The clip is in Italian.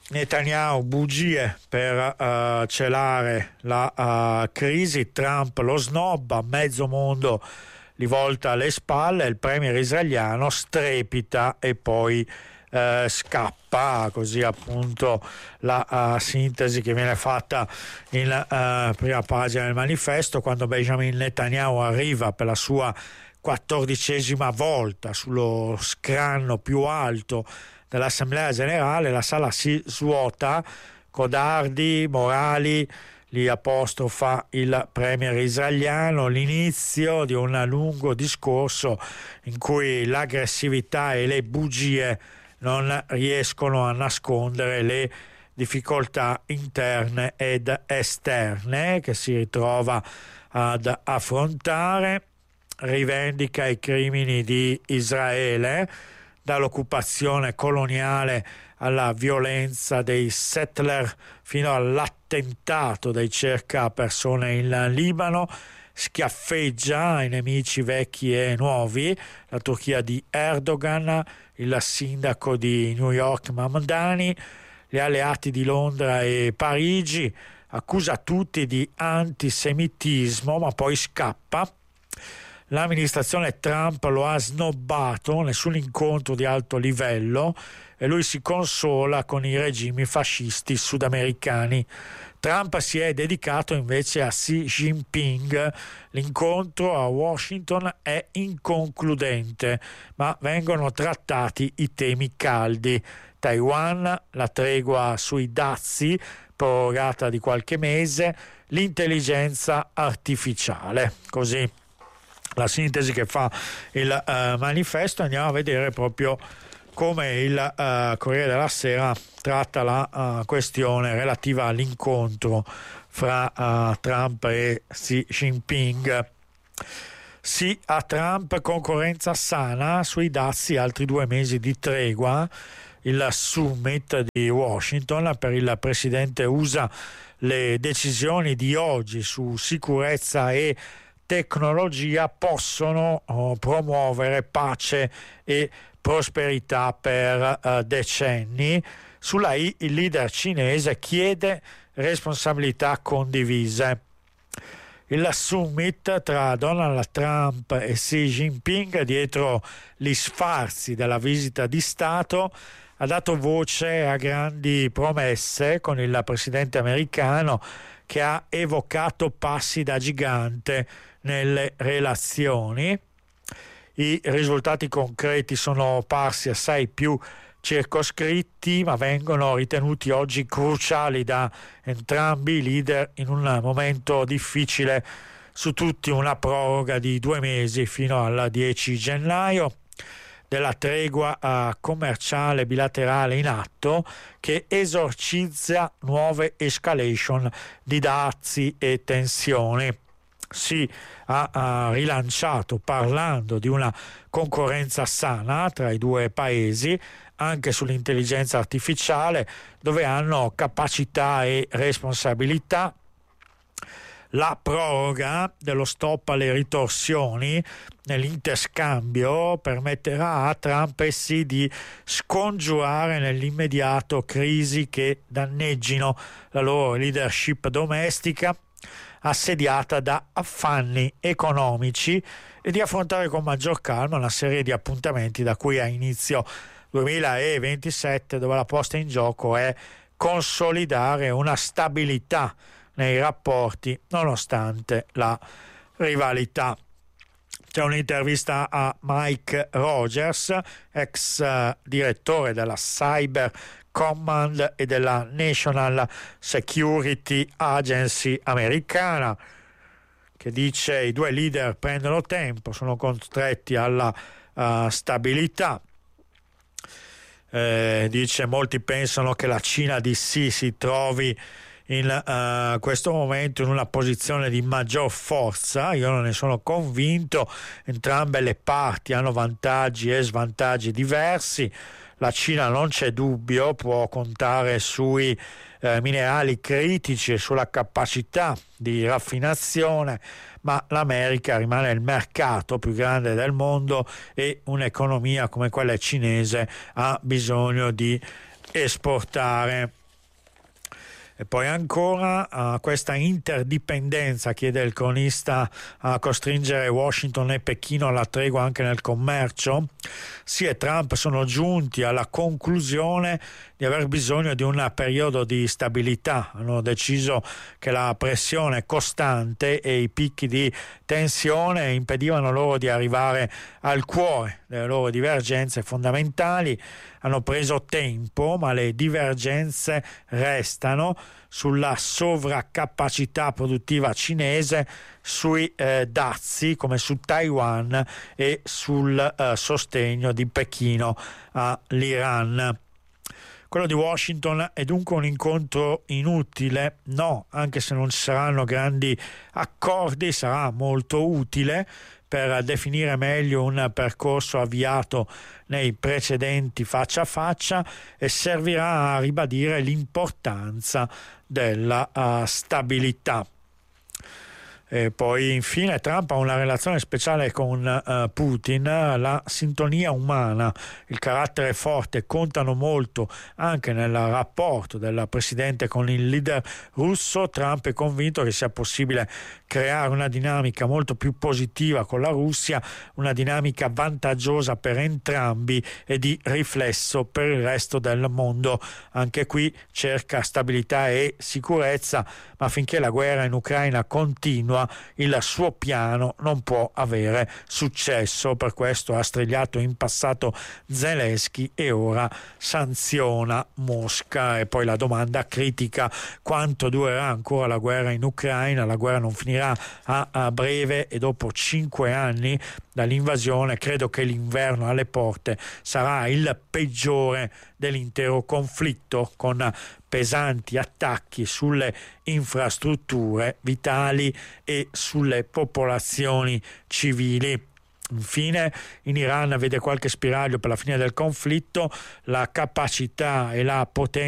Netanyahu bugie per celare la crisi, Trump lo snobba, mezzo mondo gli volta le spalle, il premier israeliano strepita e poi scappa. Così appunto la sintesi che viene fatta in prima pagina del manifesto, quando Benjamin Netanyahu arriva per la sua 14ª volta sullo scranno più alto dell'Assemblea Generale. La sala si svuota, codardi, morali, li apostrofa il premier israeliano, l'inizio di un lungo discorso in cui l'aggressività e le bugie non riescono a nascondere le difficoltà interne ed esterne che si ritrova ad affrontare. Rivendica i crimini di Israele, dall'occupazione coloniale alla violenza dei settler fino all'attentato dei cercapersone in Libano, schiaffeggia i nemici vecchi e nuovi, la Turchia di Erdogan, il sindaco di New York Mamdani, gli alleati di Londra e Parigi, accusa tutti di antisemitismo ma poi scappa. L'amministrazione Trump lo ha snobbato, nessun incontro di alto livello, e lui si consola con i regimi fascisti sudamericani. Trump si è dedicato invece a Xi Jinping. L'incontro a Washington è inconcludente, ma vengono trattati i temi caldi. Taiwan, la tregua sui dazi, prorogata di qualche mese, l'intelligenza artificiale. Così la sintesi che fa il manifesto. Andiamo a vedere proprio come il Corriere della Sera tratta la questione relativa all'incontro fra Trump e Xi Jinping. Sì a Trump, concorrenza sana sui dazi, altri 2 mesi di tregua. Il summit di Washington per il presidente USA, le decisioni di oggi su sicurezza e tecnologia possono promuovere pace e prosperità per decenni. Sulla il leader cinese chiede responsabilità condivise. Il summit tra Donald Trump e Xi Jinping, dietro gli sfarzi della visita di Stato, ha dato voce a grandi promesse, con il presidente americano che ha evocato passi da gigante nelle relazioni. I risultati concreti sono parsi assai più circoscritti, ma vengono ritenuti oggi cruciali da entrambi i leader in un momento difficile. Su tutti una proroga di 2 mesi fino al 10 gennaio della tregua commerciale bilaterale in atto, che esorcizza nuove escalation di dazi e tensioni. Si ha rilanciato parlando di una concorrenza sana tra i 2 paesi, anche sull'intelligenza artificiale, dove hanno capacità e responsabilità. La proroga dello stop alle ritorsioni nell'interscambio permetterà a Trump e Xi di scongiurare nell'immediato crisi che danneggino la loro leadership domestica, assediata da affanni economici, e di affrontare con maggior calma una serie di appuntamenti da qui a inizio 2027, dove la posta in gioco è consolidare una stabilità nei rapporti nonostante la rivalità. C'è un'intervista a Mike Rogers, ex direttore della Cyber Command e della National Security Agency americana, che dice: i 2 leader prendono tempo, sono costretti alla stabilità. Dice: molti pensano che la Cina di Xi si trovi in questo momento in una posizione di maggior forza. Io non ne sono convinto. Entrambe le parti hanno vantaggi e svantaggi diversi. La Cina, non c'è dubbio, può contare sui minerali critici e sulla capacità di raffinazione, ma l'America rimane il mercato più grande del mondo e un'economia come quella cinese ha bisogno di esportare. E poi ancora questa interdipendenza chiede il cronista a costringere Washington e Pechino alla tregua anche nel commercio. Sì, e Trump sono giunti alla conclusione di aver bisogno di un periodo di stabilità. Hanno deciso che la pressione costante e i picchi di tensione impedivano loro di arrivare al cuore delle loro divergenze fondamentali. Hanno preso tempo, ma le divergenze restano sulla sovraccapacità produttiva cinese, sui dazi come su Taiwan e sul sostegno di Pechino all'Iran. Quello di Washington è dunque un incontro inutile? No, anche se non ci saranno grandi accordi, sarà molto utile per definire meglio un percorso avviato nei precedenti faccia a faccia e servirà a ribadire l'importanza della stabilità. E poi infine Trump ha una relazione speciale con Putin. La sintonia umana, il carattere forte contano molto anche nel rapporto del presidente con il leader russo. Trump è convinto che sia possibile creare una dinamica molto più positiva con la Russia, una dinamica vantaggiosa per entrambi e di riflesso per il resto del mondo. Anche qui cerca stabilità e sicurezza, ma finché la guerra in Ucraina continua il suo piano non può avere successo. Per questo ha strigliato in passato Zelensky e ora sanziona Mosca. E poi la domanda critica: quanto durerà ancora la guerra in Ucraina? La guerra non finirà a breve e dopo 5 anni dall'invasione credo che l'inverno alle porte sarà il peggiore dell'intero conflitto, con pesanti attacchi sulle infrastrutture vitali e sulle popolazioni civili. Infine, in Iran vede qualche spiraglio per la fine del conflitto. La capacità e la potenza